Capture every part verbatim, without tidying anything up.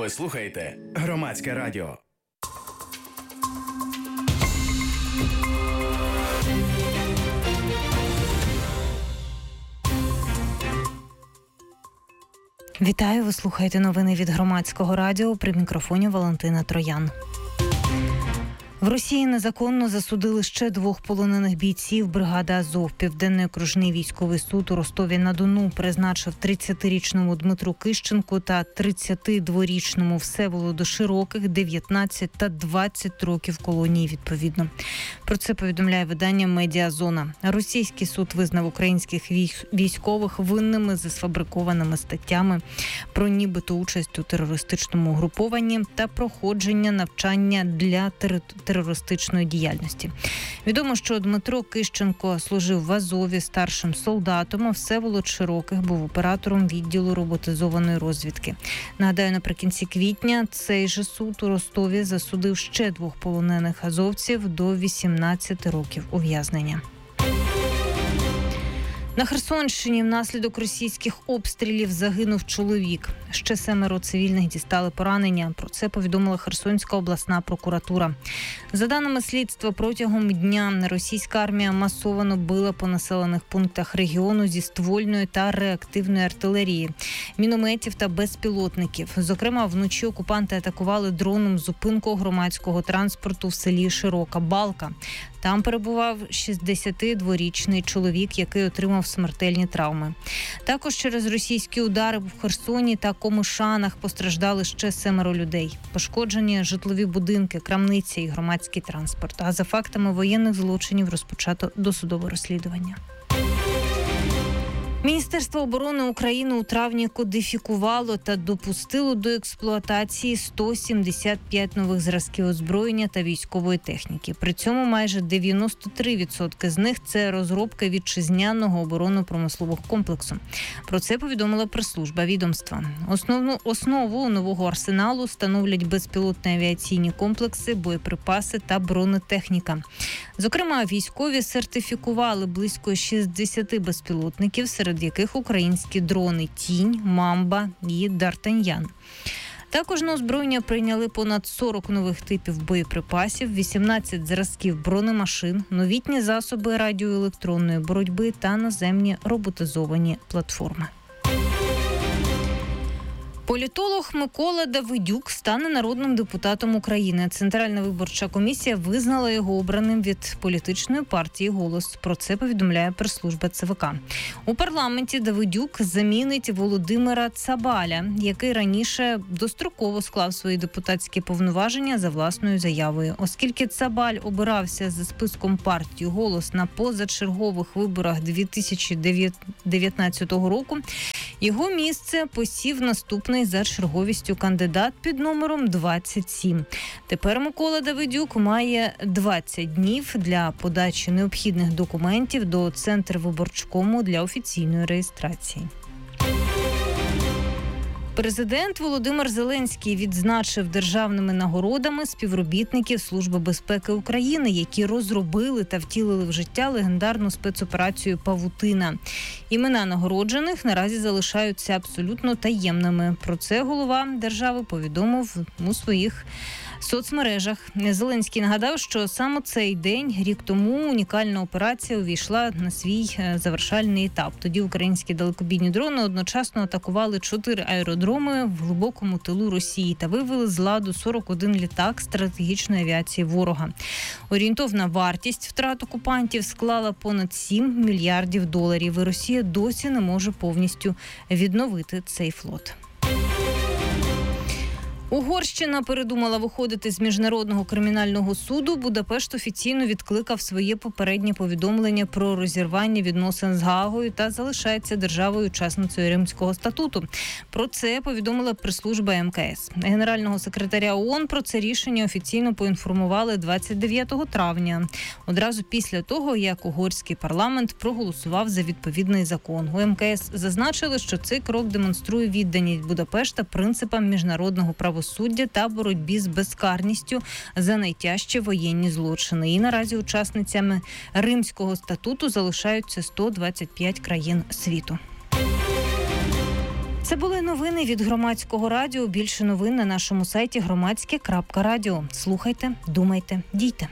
Ви слухаєте Громадське радіо. Вітаю, ви слухаєте новини від Громадського радіо, при мікрофоні Валентина Троян. В Росії незаконно засудили ще двох полонених бійців бригади Азов. Південний окружний військовий суд у Ростові-на-Дону призначив тридцятирічному Дмитру Кищенку та тридцятидворічному Всеволоду Широких дев'ятнадцять та двадцять років колонії відповідно. Про це повідомляє видання «Медіазона». Російський суд визнав українських військових винними за сфабрикованими статтями про нібито участь у терористичному угрупованні та проходження навчання для території терористичної діяльності. Відомо, що Дмитро Кищенко служив в Азові старшим солдатом, а Всеволод Широких був оператором відділу роботизованої розвідки. Нагадаю, наприкінці квітня цей же суд у Ростові засудив ще двох полонених азовців до вісімнадцяти років ув'язнення. На Херсонщині внаслідок російських обстрілів загинув чоловік. Ще семеро цивільних дістали поранення. Про це повідомила Херсонська обласна прокуратура. За даними слідства, протягом дня російська армія масово била по населених пунктах регіону зі ствольної та реактивної артилерії, мінометів та безпілотників. Зокрема, вночі окупанти атакували дроном зупинку громадського транспорту в селі Широка Балка. Там перебував шістдесятидворічний чоловік, який отримав смертельні травми. Також через російські удари в Херсоні та Комишанах постраждали ще семеро людей. Пошкоджені житлові будинки, крамниці і громадський транспорт. А за фактами воєнних злочинів розпочато досудове розслідування. Міністерство оборони України у травні кодифікувало та допустило до експлуатації сто сімдесят п'ять нових зразків озброєння та військової техніки. При цьому майже дев'яносто три відсотки з них – це розробки вітчизняного оборонно-промислового комплексу. Про це повідомила прес-служба відомства. Основну основу нового арсеналу становлять безпілотні авіаційні комплекси, боєприпаси та бронетехніка. Зокрема, військові сертифікували близько шістдесят безпілотників, серед яких українські дрони «Тінь», «Мамба» і «Д'Артаньян». Також на озброєння прийняли понад сорок нових типів боєприпасів, вісімнадцять зразків бронемашин, новітні засоби радіоелектронної боротьби та наземні роботизовані платформи. Політолог Микола Давидюк стане народним депутатом України. Центральна виборча комісія визнала його обраним від політичної партії «Голос». Про це повідомляє прес-служба ЦВК. У парламенті Давидюк замінить Володимира Цабаля, який раніше достроково склав свої депутатські повноваження за власною заявою. Оскільки Цабаль обирався за списком партії «Голос» на позачергових виборах дві тисячі дев'ятнадцятого року, його місце посів наступний за черговістю кандидат під номером двадцять сім. Тепер Микола Давидюк має двадцять днів для подачі необхідних документів до Центрвиборчкому для офіційної реєстрації. Президент Володимир Зеленський відзначив державними нагородами співробітників Служби безпеки України, які розробили та втілили в життя легендарну спецоперацію «Павутина». Імена нагороджених наразі залишаються абсолютно таємними. Про це голова держави повідомив у своїх соцмережах. Зеленський нагадав, що саме цей день, рік тому, унікальна операція увійшла на свій завершальний етап. Тоді українські далекобійні дрони одночасно атакували чотири аеродроми в глибокому тилу Росії та вивели з ладу сорок один літак стратегічної авіації ворога. Орієнтовна вартість втрат окупантів склала понад сім мільярдів доларів, і Росія досі не може повністю відновити цей флот. Угорщина передумала виходити з Міжнародного кримінального суду. Будапешт офіційно відкликав своє попереднє повідомлення про розірвання відносин з Гаагою та залишається державою-учасницею Римського статуту. Про це повідомила прес-служба ем ка ес. Генерального секретаря ООН про це рішення офіційно поінформували двадцять дев'ятого травня, одразу після того, як угорський парламент проголосував за відповідний закон. У ем ка ес зазначили, що цей крок демонструє відданість Будапешта принципам міжнародного правосуддя та боротьбі з безкарністю за найтяжчі воєнні злочини. І наразі учасницями Римського статуту залишаються сто двадцять п'ять країн світу. Це були новини від Громадського радіо. Більше новин на нашому сайті громадське крапка радіо. Слухайте, думайте, дійте.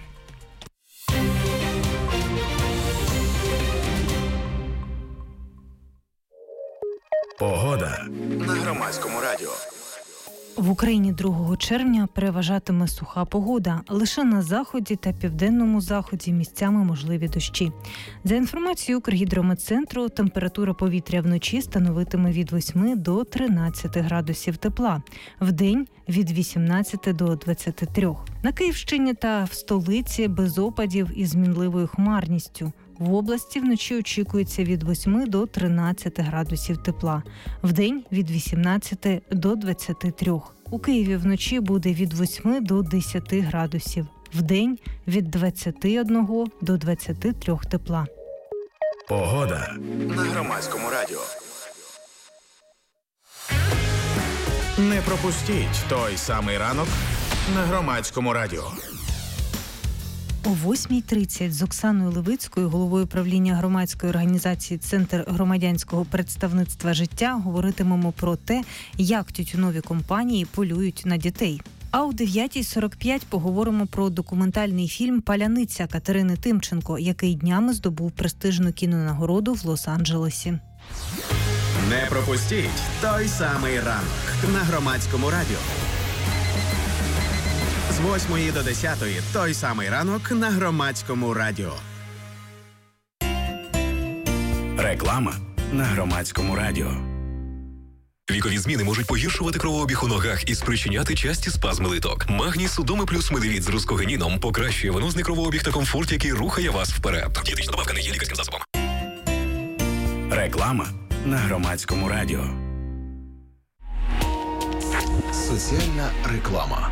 Погода на Громадському радіо. В Україні другого червня переважатиме суха погода. Лише на заході та південному заході місцями можливі дощі. За інформацією Укргідрометцентру, температура повітря вночі становитиме від восьми до тринадцяти градусів тепла. Вдень – від вісімнадцяти до двадцяти трьох. На Київщині та в столиці без опадів і з мінливою хмарністю. В області вночі очікується від восьми до тринадцяти градусів тепла. Вдень – від вісімнадцяти до двадцяти трьох. У Києві вночі буде від восьми до десяти градусів. Вдень – від двадцяти одного до двадцяти трьох тепла. Погода на Громадському радіо. Не пропустіть той самий ранок на Громадському радіо. О восьмій тридцять з Оксаною Левицькою, головою правління громадської організації «Центр громадянського представництва життя», говоритимемо про те, як тютюнові компанії полюють на дітей. А о дев'ятій сорок п'ять поговоримо про документальний фільм «Паляниця» Катерини Тимченко, який днями здобув престижну кінонагороду в Лос-Анджелесі. Не пропустіть той самий ранок на Громадському радіо. З восьмої до десятої той самий ранок на Громадському радіо. Реклама на Громадському радіо. Вікові зміни можуть погіршувати кровообіг у ногах і спричиняти часті спазми литок. Магній Судоми плюс Медивіт з рускогенીном покращує венозний кровообіг та комфорт, який рухає вас вперед. Дієтична добавка не є лікарським засобом. Реклама на Громадському радіо. Соціальна реклама.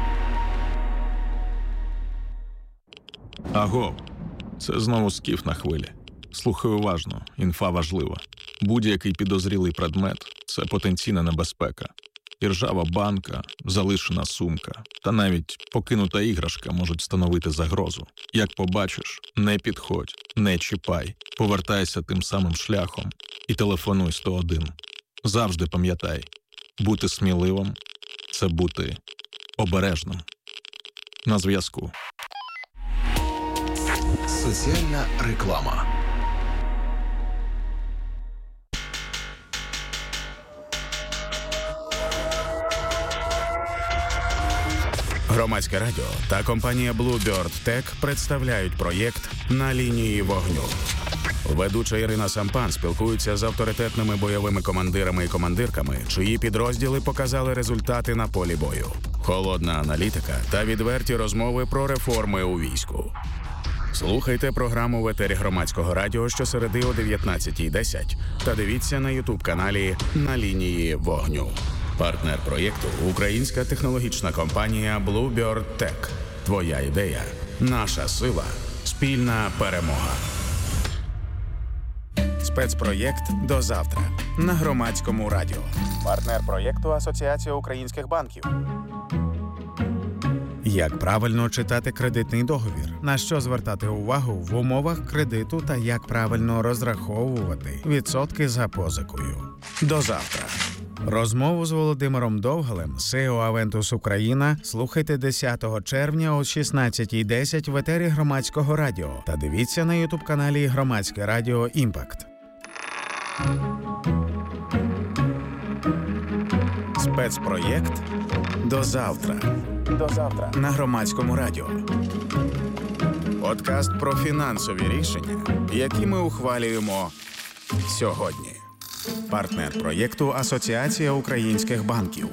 Аго, це знову скіф на хвилі. Слухай уважно, інфа важлива. Будь-який підозрілий предмет – це потенційна небезпека. І ржава банка, залишена сумка та навіть покинута іграшка можуть становити загрозу. Як побачиш, не підходь, не чіпай, повертайся тим самим шляхом і телефонуй сто один. Завжди пам'ятай, бути сміливим – це бути обережним. На зв'язку. Соціальна реклама. Громадське радіо та компанія Bluebird Tech представляють проєкт «На лінії вогню». Ведуча Ірина Сампан спілкується з авторитетними бойовими командирами і командирками, чиї підрозділи показали результати на полі бою. Холодна аналітика та відверті розмови про реформи у війську. Слухайте програму в етері Громадського радіо щосереди о дев'ятнадцятій десять та дивіться на ютуб-каналі «На лінії вогню». Партнер проєкту – українська технологічна компанія Bluebird Tech. Твоя ідея – наша сила, спільна перемога. Спецпроєкт «До завтра» на Громадському радіо. Партнер проєкту – Асоціація українських банків. Як правильно читати кредитний договір? На що звертати увагу в умовах кредиту та як правильно розраховувати відсотки за позикою? До завтра. Розмову з Володимиром Довгалем, сі і о Aventus Україна, слухайте десятого червня о шістнадцятій десять в етері Громадського радіо та дивіться на ютуб-каналі Громадське радіо «Імпакт». Спецпроєкт «До завтра». До завтра на Громадському радіо. Подкаст про фінансові рішення, які ми ухвалюємо сьогодні. Партнер проєкту – Асоціація українських банків.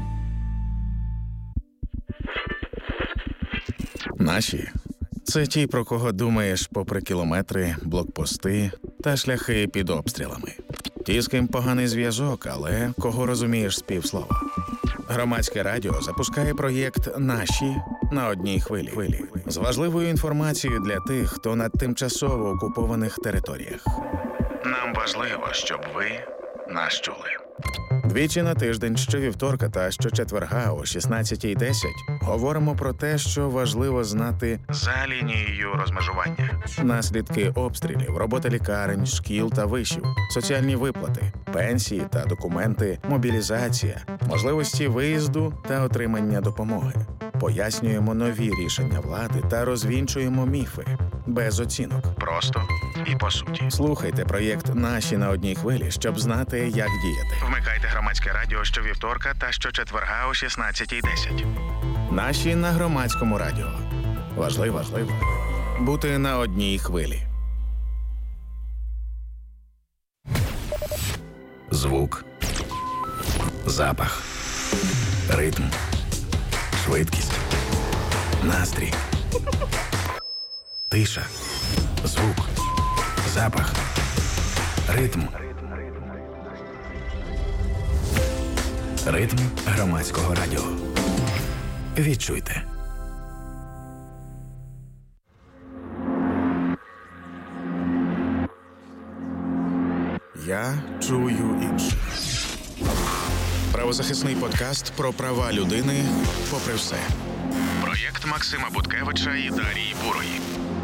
Наші – це ті, про кого думаєш попри кілометри, блокпости та шляхи під обстрілами. Ті, з ким поганий зв'язок, але кого розумієш з півслова. Громадське радіо запускає проєкт «Наші» на одній хвилі. З важливою інформацією для тих, хто на тимчасово окупованих територіях. Нам важливо, щоб ви нас чули. Двічі на тиждень, щовівторка та щочетверга о шістнадцятій десять говоримо про те, що важливо знати за лінією розмежування. Наслідки обстрілів, робота лікарень, шкіл та вишів, соціальні виплати, пенсії та документи, мобілізація, можливості виїзду та отримання допомоги. Пояснюємо нові рішення влади та розвінчуємо міфи. Без оцінок. Просто і по суті. Слухайте проєкт «Наші на одній хвилі», щоб знати, як діяти. Вмикайте Громадське радіо щовівторка та щочетверга о шістнадцятій десять. Наші на Громадському радіо. Важливо, важливо бути на одній хвилі. Звук. Запах. Ритм. Швидкість. Настрій. Тиша. Звук. Запах. Ритм. Ритм Громадського радіо. Відчуйте. Я чую інше. Правозахисний подкаст про права людини попри все. Проєкт Максима Буткевича і Дарії Бурої.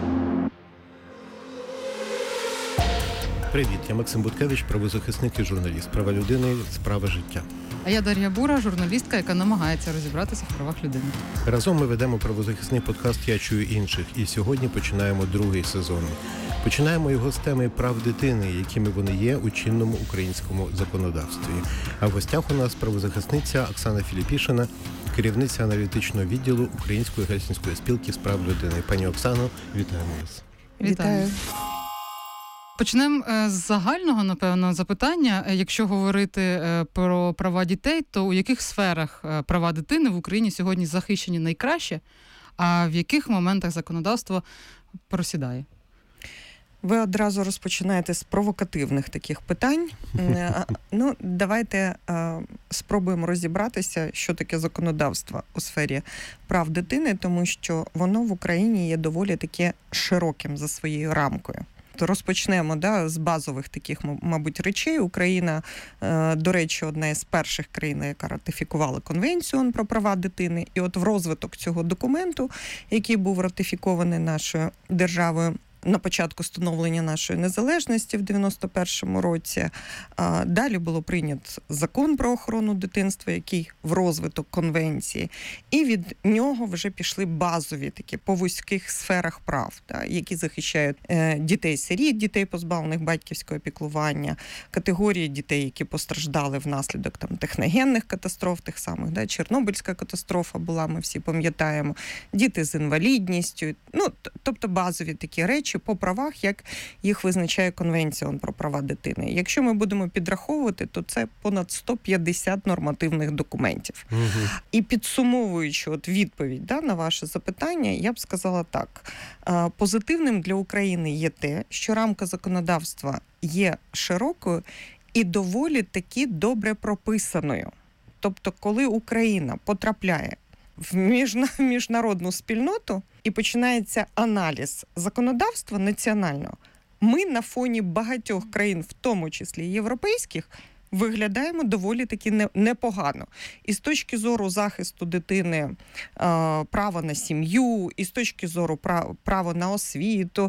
Привіт, я Максим Буткевич, правозахисник і журналіст. Права людини – справа життя. А я Дар'я Бура, журналістка, яка намагається розібратися в правах людини. Разом ми ведемо правозахисний подкаст «Я чую інших» і сьогодні починаємо другий сезон. Починаємо його з теми прав дитини, якими вони є у чинному українському законодавстві. А в гостях у нас правозахисниця Оксана Філіпішина, керівниця аналітичного відділу Української гельсінської спілки з прав людини. Пані Оксано, вітаємо вас. Вітаю. Почнемо з загального, напевно, запитання. Якщо говорити про права дітей, то у яких сферах права дитини в Україні сьогодні захищені найкраще, а в яких моментах законодавство просідає? Ви одразу розпочинаєте з провокативних таких питань. Ну, давайте спробуємо розібратися, що таке законодавство у сфері прав дитини, тому що воно в Україні є доволі таки широким за своєю рамкою. То розпочнемо да, з базових таких, мабуть, речей. Україна, до речі, одна із перших країн, яка ратифікувала Конвенцію про права дитини. І от в розвиток цього документу, який був ратифікований нашою державою на початку становлення нашої незалежності в дев'яносто першому році. Далі було прийнято закон про охорону дитинства, який в розвиток конвенції. І від нього вже пішли базові такі по вузьких сферах прав, да, які захищають дітей-сиріт, дітей, позбавлених батьківського піклування, категорії дітей, які постраждали внаслідок там, техногенних катастроф, тих самих, да, Чорнобильська катастрофа була, ми всі пам'ятаємо, діти з інвалідністю, ну, тобто базові такі речі, по правах, як їх визначає Конвенція про права дитини. Якщо ми будемо підраховувати, то це понад сто п'ятдесят нормативних документів. Угу. І підсумовуючи от відповідь да, на ваше запитання, я б сказала так. Позитивним для України є те, що рамка законодавства є широкою і доволі таки добре прописаною. Тобто, коли Україна потрапляє в міжнародну спільноту і починається аналіз законодавства національного, ми на фоні багатьох країн, в тому числі європейських, виглядаємо доволі таки непогано. І з точки зору захисту дитини права на сім'ю, і з точки зору права на освіту,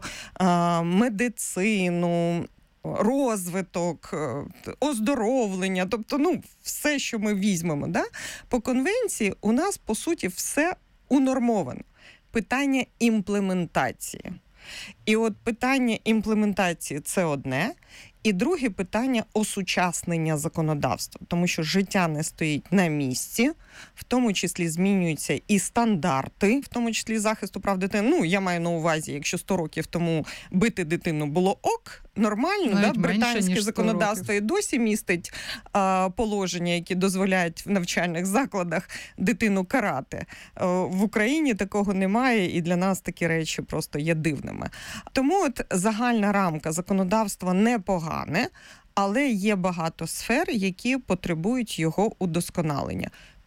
медицину, розвиток, оздоровлення, тобто, ну, все, що ми візьмемо, да? По конвенції у нас, по суті, все унормовано. Питання імплементації. І от питання імплементації – це одне, і друге питання – осучаснення законодавства, тому що життя не стоїть на місці, в тому числі змінюються і стандарти, в тому числі захисту прав дитини. Ну, я маю на увазі, якщо сто років тому бити дитину було ок, нормально, да? Британське законодавство і досі містить а, положення, які дозволяють в навчальних закладах дитину карати. А, в Україні такого немає, і для нас такі речі просто є дивними. Тому от загальна рамка законодавства непогане, але є багато сфер, які потребують його удосконалення.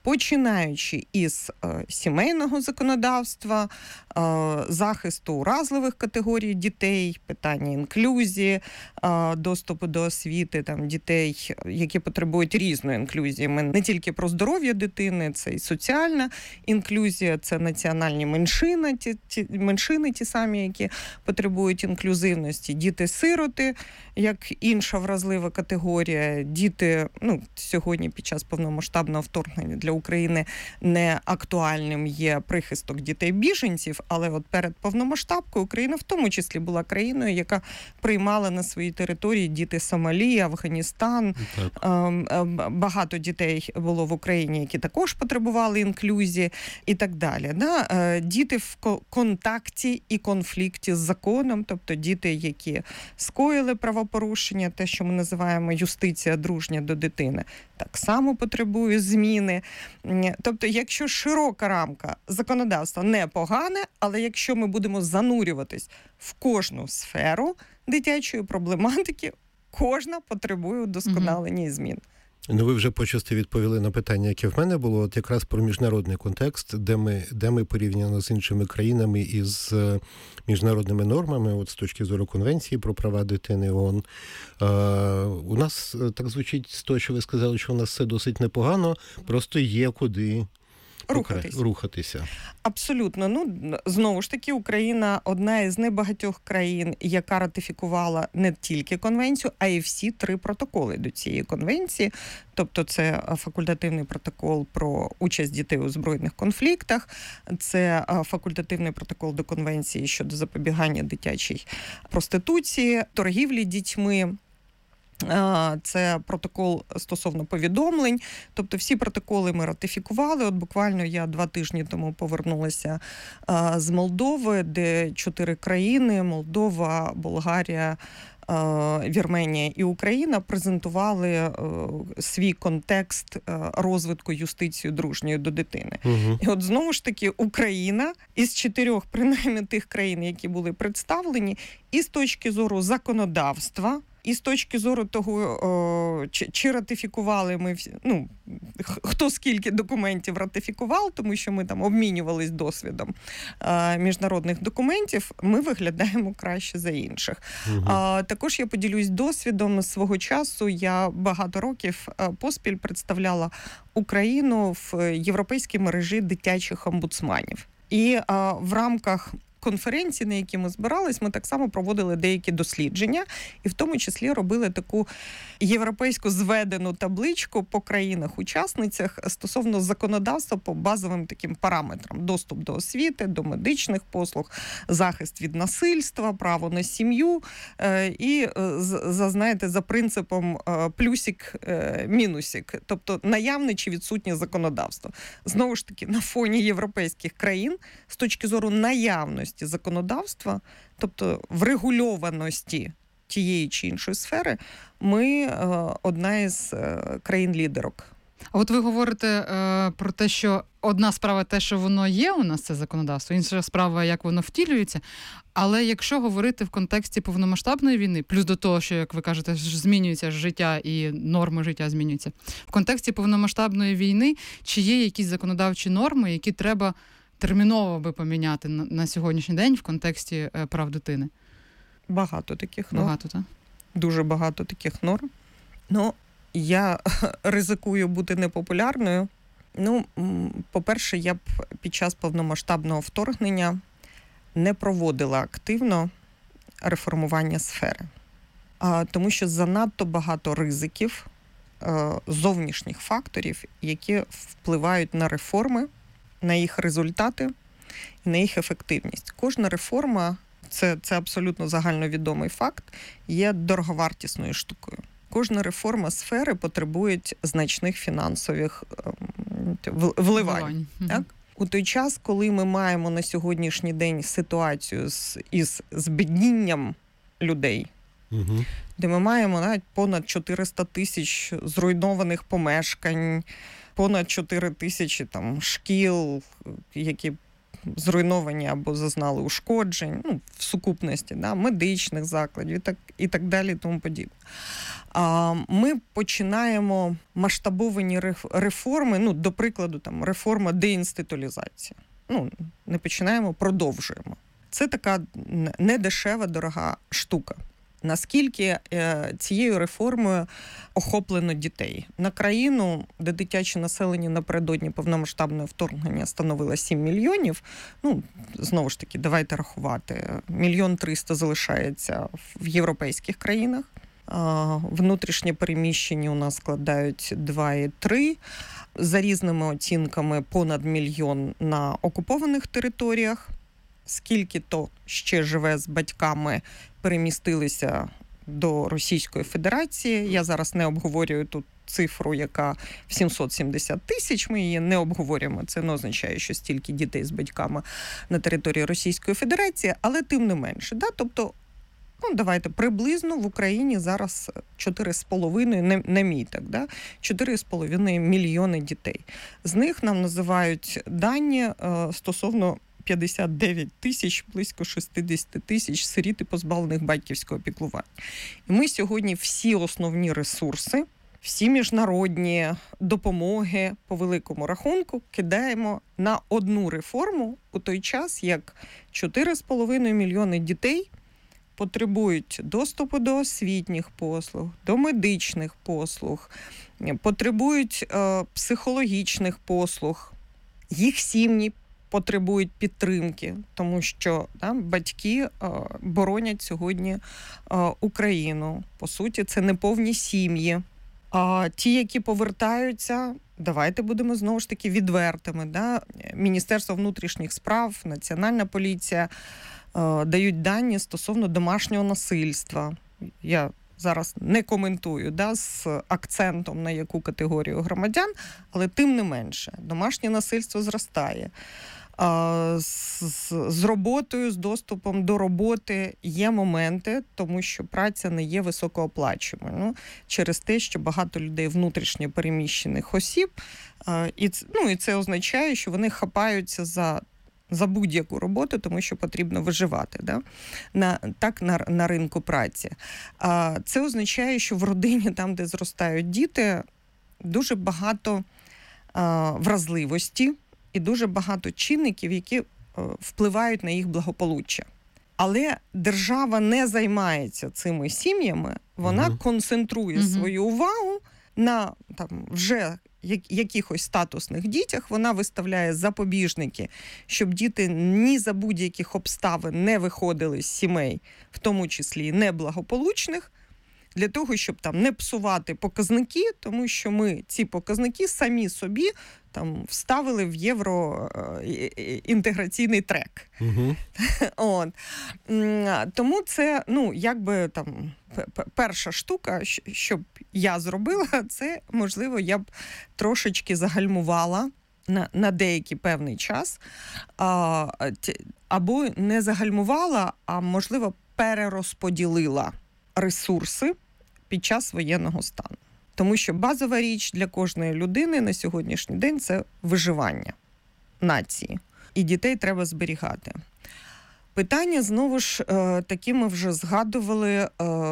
починаючи із е, сімейного законодавства, е, захисту уразливих категорій дітей, питання інклюзії, е, доступу до освіти там, дітей, які потребують різної інклюзії. Ми не тільки про здоров'я дитини, це і соціальна інклюзія, це національні меншини, ті, ті, меншини ті самі, які потребують інклюзивності, діти-сироти, як інша вразлива категорія, діти, ну, сьогодні під час повномасштабного вторгнення для України не актуальним є прихисток дітей-біженців, але от перед повномасштабкою Україна в тому числі була країною, яка приймала на своїй території діти Сомалі, Афганістан. Так. Багато дітей було в Україні, які також потребували інклюзії і так далі. Да? Діти в контакті і конфлікті з законом, тобто діти, які скоїли правопорушення, те, що ми називаємо юстиція дружня до дитини, так само потребує зміни. Тобто, якщо широка рамка законодавства непогане, але якщо ми будемо занурюватись в кожну сферу дитячої проблематики, кожна потребує удосконалення і змін. Ну, ви вже почасти відповіли на питання, яке в мене було, от якраз про міжнародний контекст, де ми, де ми порівняно з іншими країнами і з міжнародними нормами, от з точки зору Конвенції про права дитини ООН. Е, у нас так звучить з того, що ви сказали, що у нас все досить непогано, просто є куди Рухатись. рухатися. Абсолютно. Ну, знову ж таки, Україна одна із небагатьох країн, яка ратифікувала не тільки конвенцію, а й всі три протоколи до цієї конвенції. Тобто це факультативний протокол про участь дітей у збройних конфліктах, це факультативний протокол до конвенції щодо запобігання дитячій проституції, торгівлі дітьми. Це протокол стосовно повідомлень. Тобто всі протоколи ми ратифікували. От буквально я два тижні тому повернулася з Молдови, де чотири країни – Молдова, Болгарія, Вірменія і Україна – презентували свій контекст розвитку юстиції дружньої до дитини. Угу. І от знову ж таки Україна із чотирьох, принаймні тих країн, які були представлені, і з точки зору законодавства, і з точки зору того, о, чи, чи ратифікували ми, ну, хто скільки документів ратифікував, тому що ми там обмінювались досвідом а, міжнародних документів, ми виглядаємо краще за інших. Угу. А, також я поділюсь досвідом. Свого часу я багато років поспіль представляла Україну в європейській мережі дитячих омбудсманів. І а, в рамках конференції, на які ми збирались, ми так само проводили деякі дослідження, і в тому числі робили таку європейську зведену табличку по країнах-учасницях стосовно законодавства по базовим таким параметрам: доступ до освіти, до медичних послуг, захист від насильства, право на сім'ю і, за, знаєте, за принципом плюсик-мінусик, тобто наявне чи відсутнє законодавство. Знову ж таки, на фоні європейських країн з точки зору наявності законодавства, тобто врегульованості тієї чи іншої сфери, ми е, одна із е, країн-лідерок. А от ви говорите е, про те, що одна справа те, що воно є у нас, це законодавство, інша справа, як воно втілюється. Але якщо говорити в контексті повномасштабної війни, плюс до того, що, як ви кажете, змінюється життя і норми життя змінюються, в контексті повномасштабної війни, чи є якісь законодавчі норми, які треба терміново би поміняти на, на сьогоднішній день в контексті е, прав дитини? Багато таких норм. Багато, так? Дуже багато таких норм. Ну, я ризикую бути непопулярною. Ну, по-перше, я б під час повномасштабного вторгнення не проводила активно реформування сфери. А, тому що занадто багато ризиків, е, зовнішніх факторів, які впливають на реформи, на їх результати і на їх ефективність. Кожна реформа, це, це абсолютно загальновідомий факт, є дороговартісною штукою. Кожна реформа сфери потребує значних фінансових вливань. Так? У той час, коли ми маємо на сьогоднішній день ситуацію з, із збіднінням людей, угу. де ми маємо навіть понад чотириста тисяч зруйнованих помешкань, понад чотири тисячі там шкіл, які зруйновані або зазнали ушкоджень, ну, в сукупності, да, медичних закладів і так, і так далі, і тому подібне. А ми починаємо масштабовані реформи, ну, до прикладу, там, реформа деінституалізації. Ну, не починаємо, продовжуємо. Це така недешева, дорога штука. Наскільки е, цією реформою охоплено дітей? На країну, де дитяче населення напередодні повномасштабного вторгнення становило сім мільйонів, ну, знову ж таки, давайте рахувати, мільйон триста залишається в європейських країнах, внутрішнє переміщення у нас складають два і три, за різними оцінками понад мільйон на окупованих територіях. Скільки то ще живе з батьками, перемістилися до Російської Федерації. Я зараз не обговорюю тут цифру, яка в сімсот сімдесят тисяч, ми її не обговорюємо. Це не означає, що стільки дітей з батьками на території Російської Федерації, але тим не менше. Да? Тобто, ну, давайте, приблизно в Україні зараз чотири з половиною, не, не мій так, да? чотири з половиною мільйони дітей. З них нам називають дані е, стосовно п'ятдесят дев'ять тисяч, близько шістдесят тисяч сиріт і позбавлених батьківського піклування. І ми сьогодні всі основні ресурси, всі міжнародні допомоги по великому рахунку кидаємо на одну реформу у той час, як чотири з половиною мільйони дітей потребують доступу до освітніх послуг, до медичних послуг, потребують е, психологічних послуг, їх сім'ї потребують підтримки, тому що да, батьки е, боронять сьогодні е, Україну. По суті, це неповні сім'ї. А ті, які повертаються, давайте будемо знову ж таки відвертими. Да? Міністерство внутрішніх справ, Національна поліція е, дають дані стосовно домашнього насильства. Я зараз не коментую, да, з акцентом на яку категорію громадян, але тим не менше, домашнє насильство зростає. З, з, з роботою, з доступом до роботи є моменти, тому що праця не є високооплачуваною. Ну, через те, що багато людей внутрішньо переміщених осіб, і, ну, і це означає, що вони хапаються за, за будь-яку роботу, тому що потрібно виживати, да? на, так на, на ринку праці. А це означає, що в родині, там, де зростають діти, дуже багато а, вразливості, і дуже багато чинників, які впливають на їх благополуччя. Але держава не займається цими сім'ями, вона mm-hmm. концентрує mm-hmm. свою увагу на там, вже якихось статусних дітях, вона виставляє запобіжники, щоб діти ні за будь-яких обставин не виходили з сімей, в тому числі неблагополучних, для того, щоб там не псувати показники, тому що ми ці показники самі собі там вставили в євроінтеграційний трек. Угу. От. Тому це, ну, якби там перша штука, що б я зробила, це, можливо, я б трошечки загальмувала на, на деякий певний час, а, або не загальмувала, а, можливо, перерозподілила ресурси під час воєнного стану. Тому що базова річ для кожної людини на сьогоднішній день – це виживання нації. І дітей треба зберігати. Питання, знову ж, таки ми вже згадували,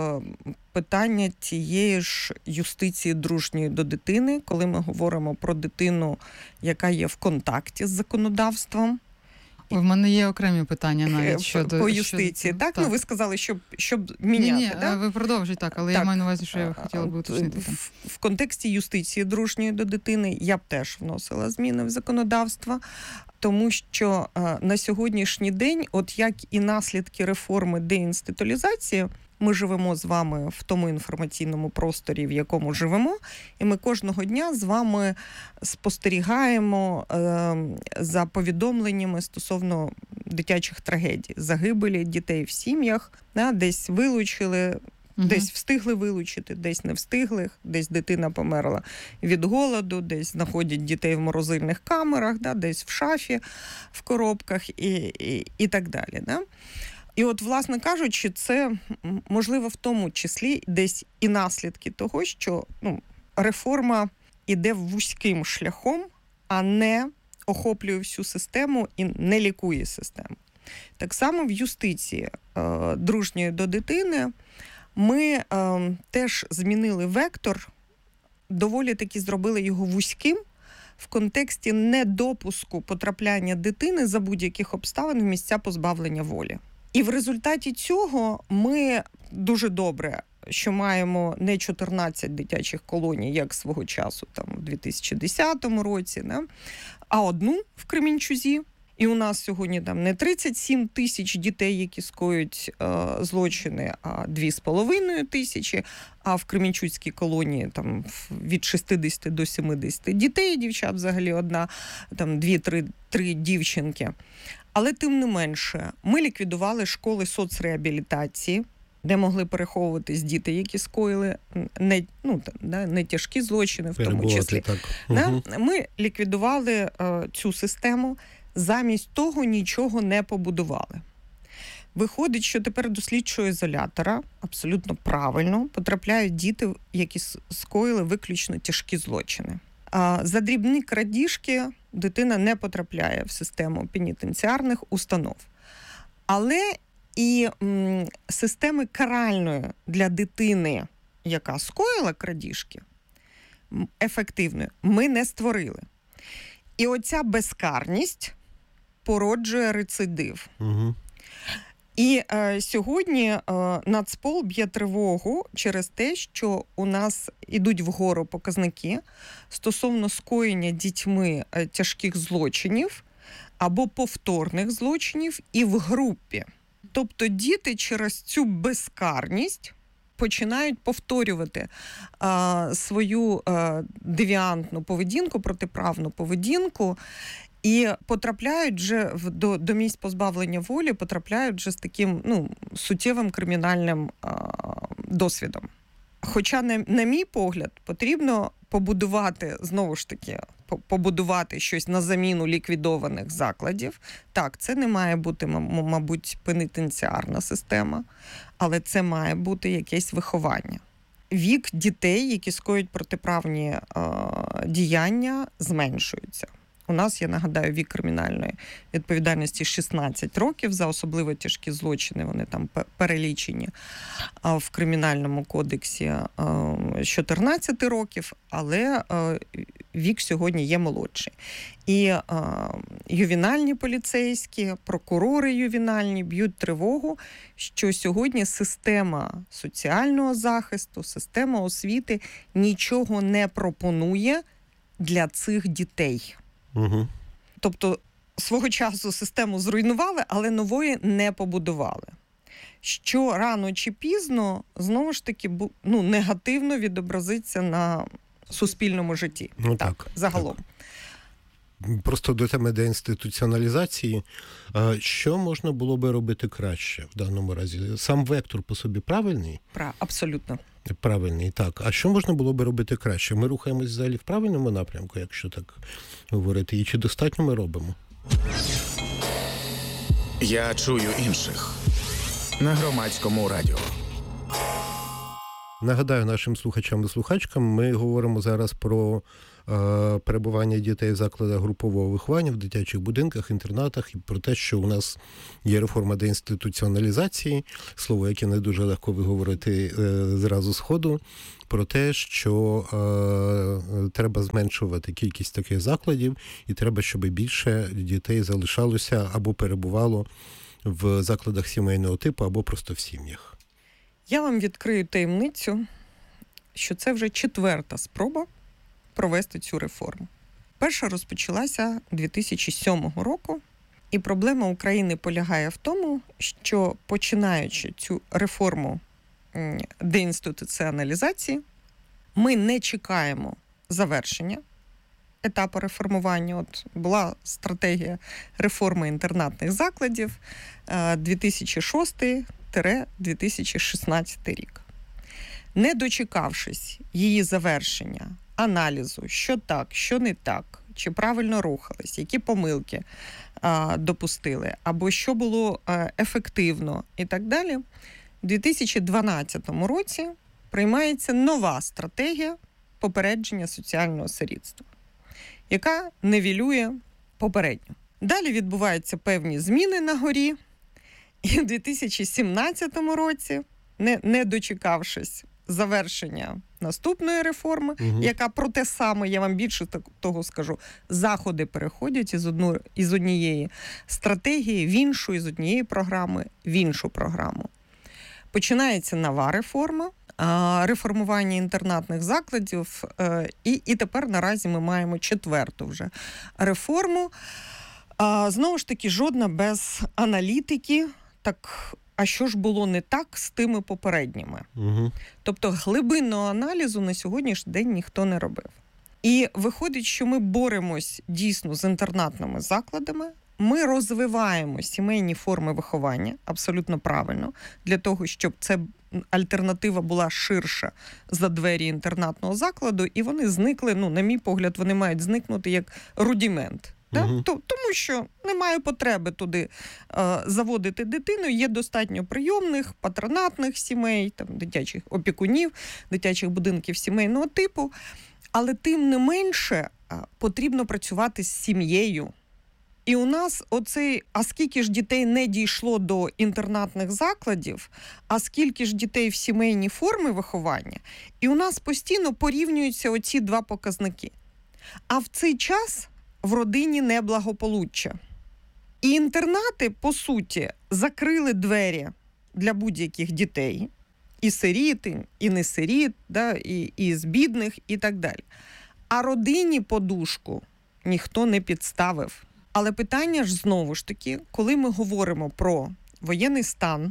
питання тієї ж юстиції дружньої до дитини, коли ми говоримо про дитину, яка є в контакті з законодавством. В мене є окремі питання навіть щодо... По юстиції, щодо... так? так? Ну, ви сказали, щоб, щоб міняти, ні, ні, так? Ви продовжуйте, так, але так. Я маю на увазі, що я хотіла би уточнити. В, в контексті юстиції дружньої до дитини я б теж вносила зміни в законодавство, тому що на сьогоднішній день, от як і наслідки реформи деінституалізації, ми живемо з вами в тому інформаційному просторі, в якому живемо, і ми кожного дня з вами спостерігаємо е, за повідомленнями стосовно дитячих трагедій, загибелі дітей в сім'ях, да, десь вилучили, угу. десь встигли вилучити, десь не встигли, десь дитина померла від голоду, десь знаходять дітей в морозильних камерах, да, десь в шафі, в коробках і, і, і так далі. Да? І от, власне кажучи, це, можливо, в тому числі десь і наслідки того, що ну, реформа іде вузьким шляхом, а не охоплює всю систему і не лікує систему. Так само в юстиції е, дружньої до дитини ми е, теж змінили вектор, доволі таки зробили його вузьким в контексті недопуску потрапляння дитини за будь-яких обставин в місця позбавлення волі. І в результаті цього ми дуже добре, що маємо не чотирнадцять дитячих колоній, як свого часу, там, у дві тисячі десятому році, не? А одну в Кременчузі. І у нас сьогодні там не тридцять сім тисяч дітей, які скоюють е, злочини, а дві з половиною тисячі, а в Кременчуцькій колонії там від шістдесят до сімдесят дітей, дівчат взагалі одна, там дві-три три дівчинки. Але тим не менше, ми ліквідували школи соцреабілітації, де могли переховуватись діти, які скоїли не, ну, не тяжкі злочини, в тому числі. Так. Угу. Ми ліквідували е, цю систему, замість того нічого не побудували. Виходить, що тепер до слідчого ізолятора, абсолютно правильно, потрапляють діти, які скоїли виключно тяжкі злочини. А за дрібні крадіжки дитина не потрапляє в систему пенітенціарних установ. Але і м, системи каральної для дитини, яка скоїла крадіжки, ефективної, ми не створили. І оця безкарність породжує рецидив. Угу. І е, сьогодні е, Нацпол б'є тривогу через те, що у нас ідуть вгору показники стосовно скоєння дітьми е, тяжких злочинів або повторних злочинів і в групі. Тобто діти через цю безкарність починають повторювати а, свою а, девіантну поведінку, протиправну поведінку, і потрапляють вже в, до, до місць позбавлення волі, потрапляють вже з таким ну, суттєвим кримінальним а, досвідом. Хоча, на, на мій погляд, потрібно побудувати, знову ж таки, побудувати щось на заміну ліквідованих закладів. Так, це не має бути, мабуть, пенітенціарна система, але це має бути якесь виховання. Вік дітей, які скоюють протиправні е, діяння, зменшується. У нас, я нагадаю, вік кримінальної відповідальності шістнадцять років, за особливо тяжкі злочини, вони там перелічені в Кримінальному кодексі з чотирнадцяти років, але вік сьогодні є молодший. І ювенальні поліцейські, прокурори ювенальні б'ють тривогу, що сьогодні система соціального захисту, система освіти нічого не пропонує для цих дітей. Угу. Тобто свого часу систему зруйнували, але нової не побудували. Що рано чи пізно, знову ж таки, ну, негативно відобразиться на суспільному житті. Ну, так, так, загалом. Так. Просто до теми деінституціоналізації. Що можна було би робити краще в даному разі? Сам вектор по собі правильний? Пра, абсолютно. Правильний, так. А що можна було би робити краще? Ми рухаємось взагалі в правильному напрямку, якщо так говорити, і чи достатньо ми робимо? Я чую інших на Громадському радіо. Нагадаю нашим слухачам і слухачкам, ми говоримо зараз про е, перебування дітей в закладах групового виховання, в дитячих будинках, інтернатах, і про те, що у нас є реформа деінституціоналізації, слово, яке не дуже легко виговорити е, зразу з ходу, про те, що е, треба зменшувати кількість таких закладів, і треба, щоб більше дітей залишалося або перебувало в закладах сімейного типу, або просто в сім'ях. Я вам відкрию таємницю, що це вже четверта спроба провести цю реформу. Перша розпочалася дві тисячі сьомого року, і проблема України полягає в тому, що починаючи цю реформу деінституціоналізації, ми не чекаємо завершення етапу реформування. От була стратегія реформи інтернатних закладів дві тисячі шостий - дві тисячі шістнадцятий рік. Не дочекавшись її завершення, аналізу, що так, що не так, чи правильно рухались, які помилки а, допустили, або що було а, ефективно і так далі, у дві тисячі дванадцятому році приймається нова стратегія попередження соціального сирітства, яка нівелює попередньо. Далі відбуваються певні зміни на горі. І в дві тисячі сімнадцятому році, не, не дочекавшись завершення наступної реформи, угу. яка про те саме, я вам більше того скажу, заходи переходять із, одну, із однієї стратегії в іншу, із однієї програми в іншу програму. Починається нова реформа, реформування інтернатних закладів, і, і тепер наразі ми маємо четверту вже реформу. Знову ж таки, жодна без аналітики, так, а що ж було не так з тими попередніми? Угу. Тобто глибинного аналізу на сьогоднішній день ніхто не робив. І виходить, що ми боремось дійсно з інтернатними закладами, ми розвиваємо сімейні форми виховання, абсолютно правильно, для того, щоб ця альтернатива була ширша за двері інтернатного закладу, і вони зникли, ну, на мій погляд, вони мають зникнути як рудимент. Да? Угу. Тому що немає потреби туди е, заводити дитину, є достатньо прийомних, патронатних сімей, там, дитячих опікунів, дитячих будинків сімейного типу, але тим не менше е, потрібно працювати з сім'єю. І у нас оцей, а скільки ж дітей не дійшло до інтернатних закладів, а скільки ж дітей в сімейній формі виховання, і у нас постійно порівнюються оці два показники. А в цей час в родині неблагополуччя. І інтернати, по суті, закрили двері для будь-яких дітей, і сиріт, і не сиріт, да, і, і з бідних, і так далі. А родині подушку ніхто не підставив. Але питання ж знову ж таки, коли ми говоримо про воєнний стан,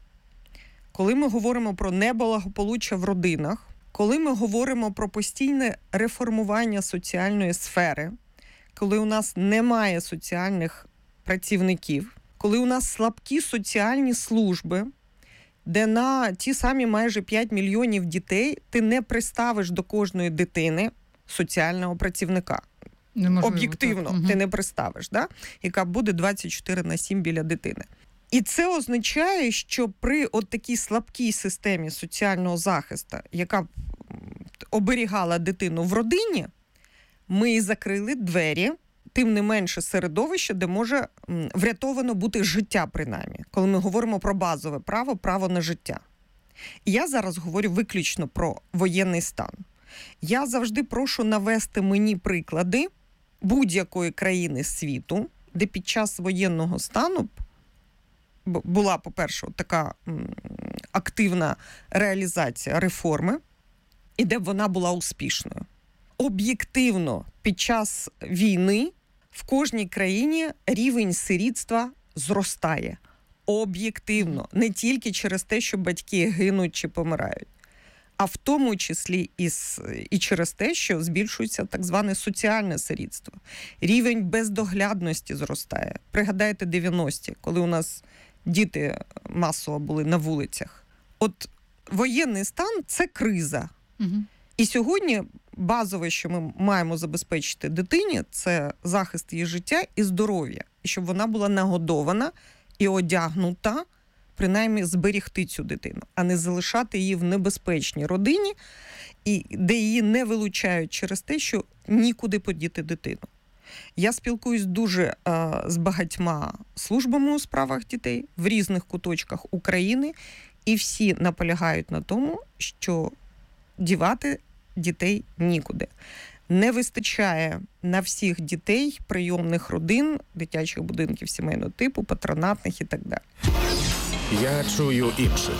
коли ми говоримо про неблагополуччя в родинах, коли ми говоримо про постійне реформування соціальної сфери, коли у нас немає соціальних працівників, коли у нас слабкі соціальні служби, де на ті самі майже п'ять мільйонів дітей ти не приставиш до кожної дитини соціального працівника. Неможливо, об'єктивно так. Ти не приставиш, да? Яка буде двадцять чотири на сім біля дитини. І це означає, що при от такій слабкій системі соціального захисту, яка оберігала дитину в родині, ми і закрили двері, тим не менше середовище, де може врятовано бути життя принаймні, коли ми говоримо про базове право, право на життя. І я зараз говорю виключно про воєнний стан. Я завжди прошу навести мені приклади будь-якої країни світу, де під час воєнного стану була, по-перше, така активна реалізація реформи, і де б вона була успішною. Об'єктивно, під час війни в кожній країні рівень сирітства зростає. Об'єктивно. Не тільки через те, що батьки гинуть чи помирають, а в тому числі і, і через те, що збільшується так зване соціальне сирітство. Рівень бездоглядності зростає. Пригадайте дев'яності, коли у нас діти масово були на вулицях. От воєнний стан – це криза. Угу. І сьогодні базове, що ми маємо забезпечити дитині, це захист її життя і здоров'я. І щоб вона була нагодована і одягнута, принаймні зберігти цю дитину, а не залишати її в небезпечній родині, і де її не вилучають через те, що нікуди подіти дитину. Я спілкуюсь дуже а, з багатьма службами у справах дітей в різних куточках України, і всі наполягають на тому, що дівати дітей нікуди. Не вистачає на всіх дітей прийомних родин, дитячих будинків сімейного типу, патронатних і так далі. Я чую інших.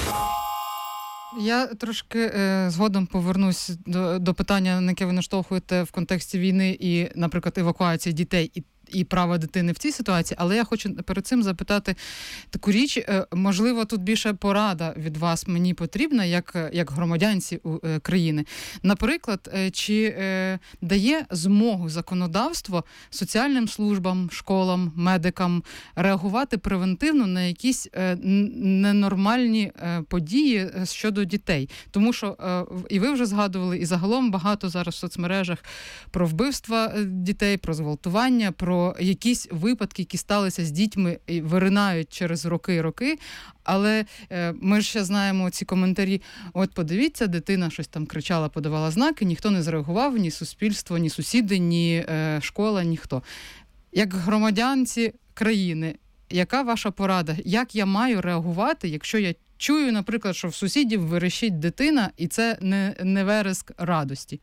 Я трошки е, згодом повернусь до, до питання, на яке ви наштовхуєте в контексті війни і, наприклад, евакуації дітей і і права дитини в цій ситуації, але я хочу перед цим запитати таку річ, можливо, тут більше порада від вас мені потрібна, як, як громадянці країни. Наприклад, чи дає змогу законодавство соціальним службам, школам, медикам реагувати превентивно на якісь ненормальні події щодо дітей? Тому що, і ви вже згадували, і загалом багато зараз в соцмережах про вбивства дітей, про зґвалтування, про якісь випадки, які сталися з дітьми і виринають через роки і роки, але е, ми ж ще знаємо ці коментарі. От подивіться, дитина щось там кричала, подавала знаки, ніхто не зреагував, ні суспільство, ні сусіди, ні е, школа, ніхто. Як громадянці країни, яка ваша порада? Як я маю реагувати, якщо я чую, наприклад, що в сусідів верещить дитина, і це не, не вереск радості?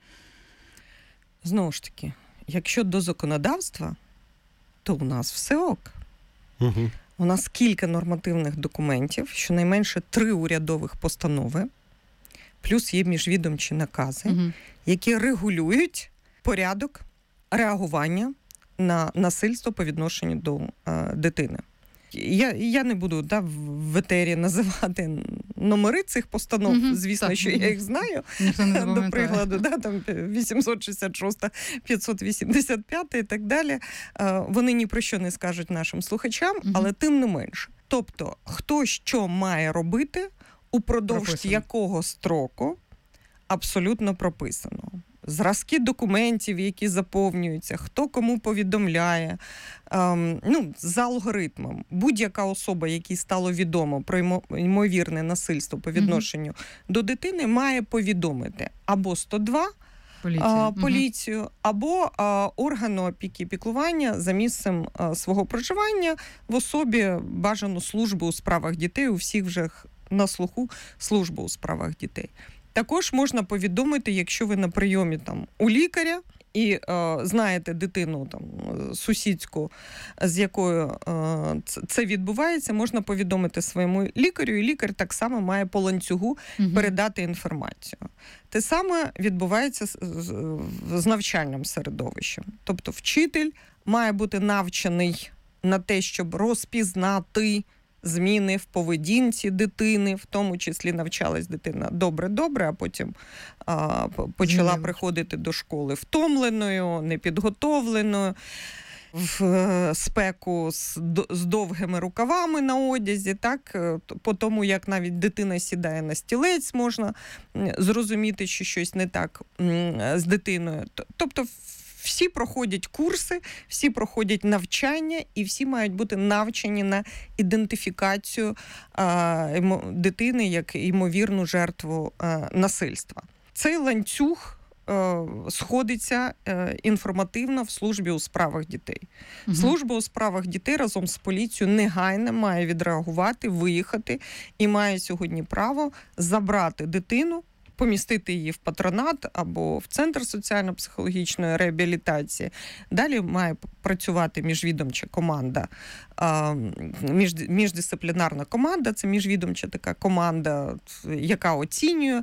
Знову ж таки, якщо до законодавства, то у нас все ок. Угу. У нас кілька нормативних документів, щонайменше три урядових постанови, плюс є міжвідомчі накази, Угу. які регулюють порядок реагування на насильство по відношенню до е, дитини. Я, я не буду да, в етері називати номери цих постанов, Угу, звісно, так. що я їх знаю. Ніхто не До запам'ятає. прикладу, да, там вісімсот шістдесят шість, п'ятсот вісімдесят п'ять і так далі. Е, Вони ні про що не скажуть нашим слухачам, Угу. але тим не менше. Тобто, хто що має робити, упродовж Прописано. якого строку абсолютно прописано. Зразки документів, які заповнюються, хто кому повідомляє. Ем, ну, за алгоритмом. Будь-яка особа, якій стало відомо про ймо- ймовірне насильство по відношенню mm-hmm. до дитини, має повідомити або сто два, Поліція. а, Угу. поліцію, або а, органу опіки і піклування за місцем а, свого проживання в особі бажану служби у справах дітей, у всіх вже на слуху службу у справах дітей. Також можна повідомити, якщо ви на прийомі там у лікаря і е, знаєте дитину там сусідську, з якою е, це відбувається, можна повідомити своєму лікарю, і лікар так само має по ланцюгу Угу. передати інформацію. Те саме відбувається з, з, з навчальним середовищем. Тобто вчитель має бути навчений на те, щоб розпізнати зміни в поведінці дитини, в тому числі навчалась дитина добре-добре, а потім а, почала Змінили. приходити до школи втомленою, непідготовленою, в е, спеку з, з довгими рукавами на одязі, так, по тому, як навіть дитина сідає на стілець, можна зрозуміти, що щось не так м, з дитиною. Тобто всі проходять курси, всі проходять навчання, і всі мають бути навчені на ідентифікацію а, дитини як ймовірну жертву а, насильства. Цей ланцюг а, сходиться а, інформативно в службі у справах дітей. Угу. Служба у справах дітей разом з поліцією негайно має відреагувати, виїхати і має сьогодні право забрати дитину, помістити її в патронат або в центр соціально-психологічної реабілітації. Далі має працювати міжвідомча команда, між, міждисциплінарна команда, це міжвідомча така команда, яка оцінює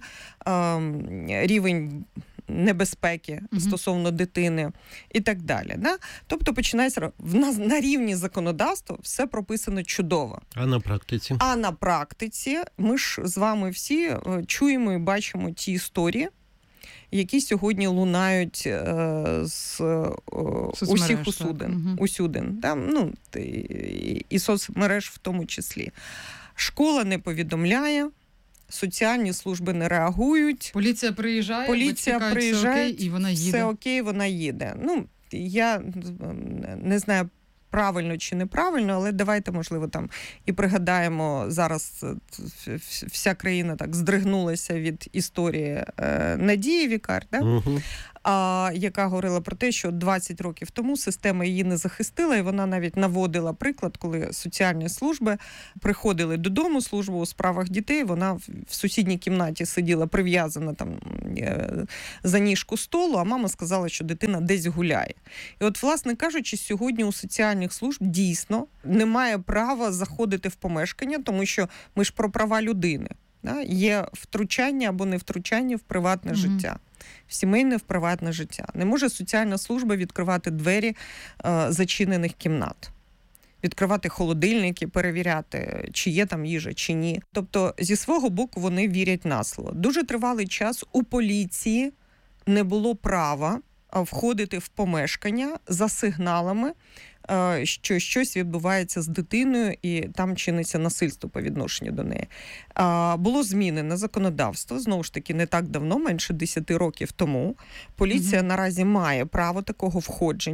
рівень небезпеки mm-hmm. стосовно дитини і так далі. Да? Тобто починається в нас на рівні законодавства все прописано чудово. А на практиці? А на практиці ми ж з вами всі чуємо і бачимо ті історії, які сьогодні лунають е, з е, усіх усюдин. Угу. усюдин да? Ну, і, і соцмереж в тому числі. Школа не повідомляє, соціальні служби не реагують. Поліція приїжджає, Поліція батьки кажуть, приїжджає, все окей, і вона їде. Все окей, вона їде. Ну, я не знаю, правильно чи неправильно, але давайте, можливо, там і пригадаємо, зараз вся країна так здригнулася від історії е, Надії Вікар, да? Угу. А, яка говорила про те, що двадцять років тому система її не захистила, і вона навіть наводила приклад, коли соціальні служби приходили додому, службу у справах дітей, вона в сусідній кімнаті сиділа прив'язана там за ніжку столу, а мама сказала, що дитина десь гуляє. І от, власне кажучи, сьогодні у соціальних служб дійсно немає права заходити в помешкання, тому що ми ж про права людини. Да? Є втручання або не втручання в приватне mm-hmm. життя. В сімейне, в приватне життя. Не може соціальна служба відкривати двері е, зачинених кімнат, відкривати холодильники, перевіряти, чи є там їжа, чи ні. Тобто, зі свого боку, вони вірять на слово. Дуже тривалий час у поліції не було права входити в помешкання за сигналами, що щось відбувається з дитиною і там чиниться насильство по відношенню до неї. Було змінене законодавство, знову ж таки, не так давно, менше десять років тому. Поліція mm-hmm. наразі має право такого входження.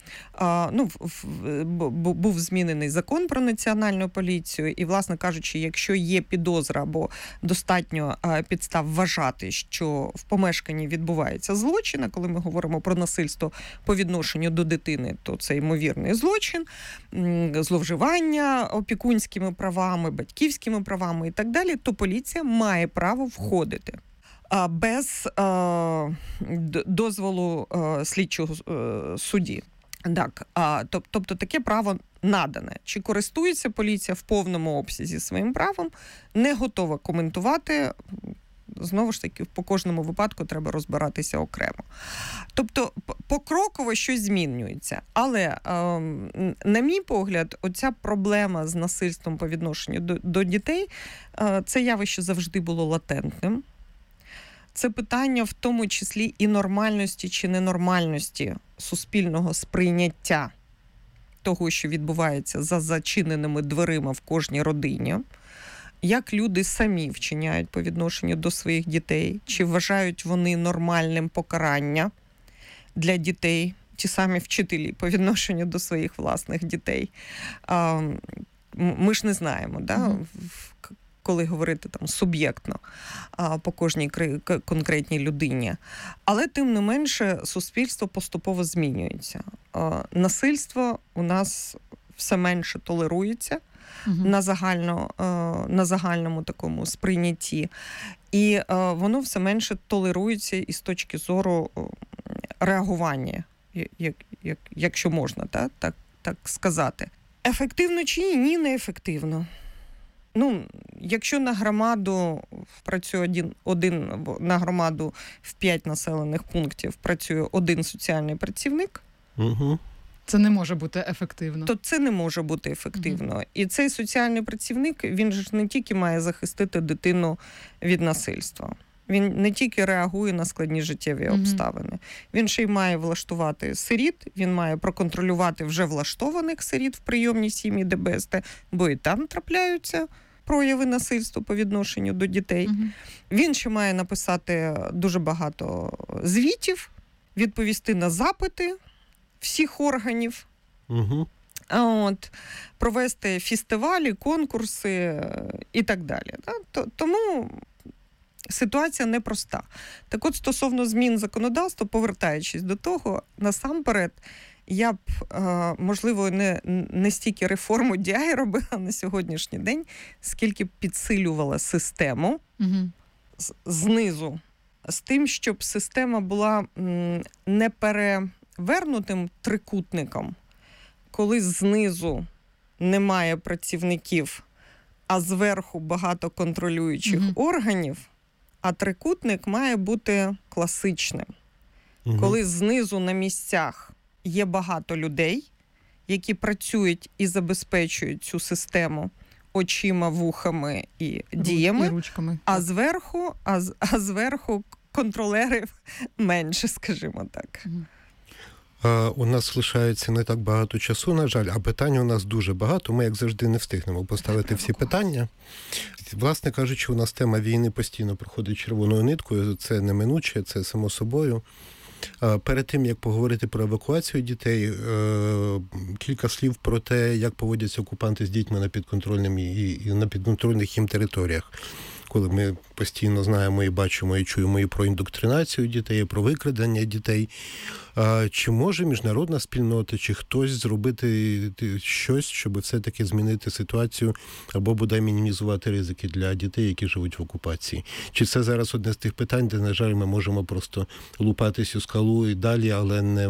Ну, був змінений закон про національну поліцію, і, власне кажучи, якщо є підозра або достатньо підстав вважати, що в помешканні відбувається злочин, а коли ми говоримо про насильство по відношенню до дитини, то це ймовірний злочин, зловживання опікунськими правами, батьківськими правами і так далі, то поліція має право входити без дозволу слідчого судді. Так, а, тобто таке право надане. Чи користується поліція в повному обсязі своїм правом, не готова коментувати. Знову ж таки, по кожному випадку треба розбиратися окремо. Тобто, покроково щось змінюється. Але, на мій погляд, оця проблема з насильством по відношенню до, до дітей, це явище завжди було латентним. Це питання в тому числі і нормальності чи ненормальності суспільного сприйняття того, що відбувається за зачиненими дверима в кожній родині, як люди самі вчиняють по відношенню до своїх дітей, чи вважають вони нормальним покарання для дітей, ті самі вчителі по відношенню до своїх власних дітей. Ми ж не знаємо, да? Mm-hmm. Коли говорити там суб'єктно а, по кожній конкретній людині. Але, тим не менше, суспільство поступово змінюється. А, насильство у нас все менше толерується угу. на, загально, а, на загальному такому сприйнятті. І а, воно все менше толерується із точки зору реагування, як, як, якщо можна так, так, так сказати. Ефективно чи ні? Ні, не ефективно. Ну, якщо на громаду працює один, один на громаду в п'ять населених пунктів працює один соціальний працівник, угу. це не може бути ефективно. То це не може бути ефективно. Угу. І цей соціальний працівник, він ж не тільки має захистити дитину від насильства. Він не тільки реагує на складні життєві угу. обставини. Він ще й має влаштувати сиріт, він має проконтролювати вже влаштованих сиріт в прийомній сім'ї ДБСТ, бо і там трапляються прояви насильства по відношенню до дітей. Угу. Він ще має написати дуже багато звітів, відповісти на запити всіх органів, угу. От, провести фестивалі, конкурси і так далі. Тому ситуація непроста. Так от, стосовно змін законодавства, повертаючись до того, насамперед, я б, можливо, не, не стільки реформу ді ай робила на сьогоднішній день, скільки б підсилювала систему угу. з, знизу, з тим, щоб система була не перевернутим трикутником, коли знизу немає працівників, а зверху багато контролюючих угу. органів, а трикутник має бути класичним. Угу. Коли знизу на місцях є багато людей, які працюють і забезпечують цю систему очима, вухами і діями, і ручками. А зверху, а, а зверху контролерів менше, скажімо так. Угу. У нас лишається не так багато часу, на жаль, а питань у нас дуже багато. Ми, як завжди, не встигнемо поставити всі питання. Власне кажучи, у нас тема війни постійно проходить червоною ниткою. Це неминуче, це само собою. Перед тим, як поговорити про евакуацію дітей, кілька слів про те, як поводяться окупанти з дітьми на підконтрольним і на підконтрольних їм територіях. Коли ми постійно знаємо і бачимо, і чуємо і про індоктринацію дітей, і про викрадення дітей. Чи може міжнародна спільнота, чи хтось зробити щось, щоб все-таки змінити ситуацію або бодай мінімізувати ризики для дітей, які живуть в окупації? Чи це зараз одне з тих питань, де, на жаль, ми можемо просто лупатись у скалу і далі, але не